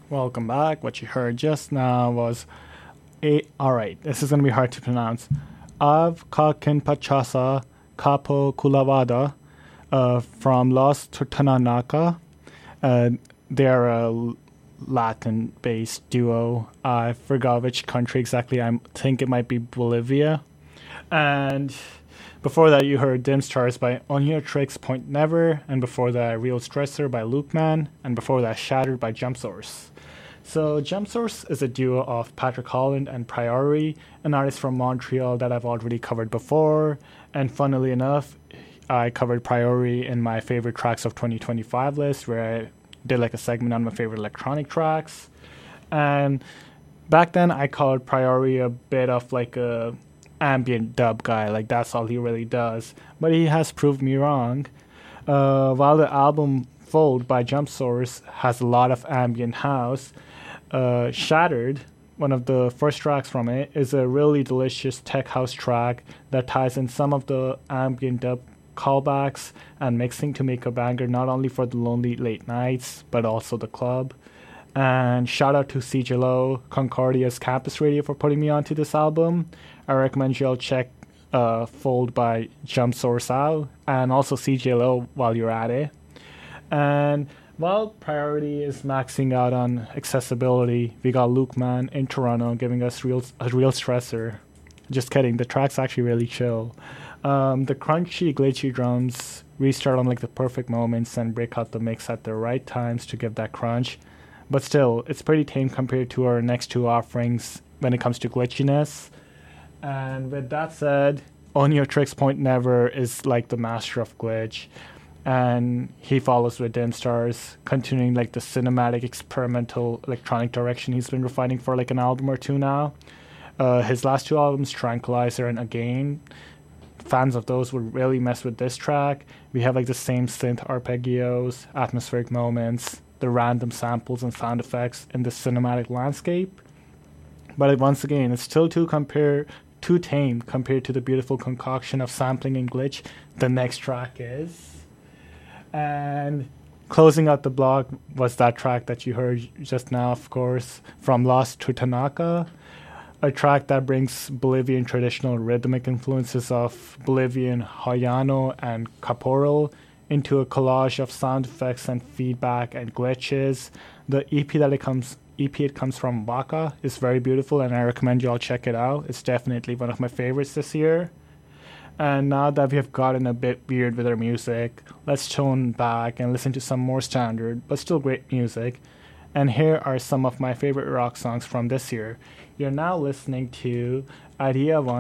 Welcome back. What you heard just now was alright, this is going to be hard to pronounce. Av Kakin Pachasa Capo Kulavada from Los Turtananaka. They're a Latin based duo. I forgot which country exactly. I think it might be Bolivia. And before that, you heard Dim Stars by Oniotrix Point Never. And before that, Real Stressor by Luke Man. And before that, Shattered by Jump Source. So Jump Source is a duo of Patrick Holland and Priori, an artist from Montreal that I've already covered before. And funnily enough, I covered Priori in my favorite tracks of 2025 list, where I did like a segment on my favorite electronic tracks. And back then I called Priori a bit of like a ambient dub guy, like that's all he really does. But he has proved me wrong. While the album Fold by Jump Source has a lot of ambient house, Shattered, one of the first tracks from it, is a really delicious tech house track that ties in some of the ambient dub callbacks and mixing to make a banger not only for the lonely late nights but also the club. And shout out to CJ Lowe, Concordia's Campus Radio, for putting me onto this album. I recommend you all check Fold by Jump Source out, and also CJ Lowe while you're at it. And while Priority is maxing out on accessibility, we got Luke Man in Toronto giving us a real stressor. Just kidding, the track's actually really chill. The crunchy, glitchy drums restart on like the perfect moments and break out the mix at the right times to give that crunch. But still, it's pretty tame compared to our next two offerings when it comes to glitchiness. And with that said, Oniotrix Point Never is like the master of glitch. And he follows with Dim Stars, continuing like the cinematic, experimental, electronic direction he's been refining for like an album or two now. His last two albums, Tranquilizer and Again, fans of those would really mess with this track. We have like the same synth arpeggios, atmospheric moments, the random samples and sound effects in the cinematic landscape. But once again, it's still too tame compared to the beautiful concoction of sampling and glitch the next track is. And closing out the block was that track that you heard just now, of course, from Los Turtanaka, a track that brings Bolivian traditional rhythmic influences of Bolivian Hayano and Caporal into a collage of sound effects and feedback and glitches. The EP it comes from Waka is very beautiful, and I recommend you all check it out. It's definitely one of my favorites this year. And now that we have gotten a bit weird with our music, let's tone back and listen to some more standard but still great music. And here are some of my favorite rock songs from this year. You're now listening to Idea One